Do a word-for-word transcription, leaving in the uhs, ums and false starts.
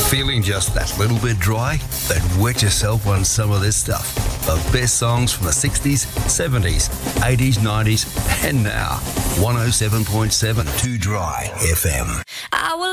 Feeling just that little bit dry? Then wet yourself on some of this stuff. The best songs from the sixties, seventies, eighties, nineties and now. one oh seven point seven Too Dry F M. I will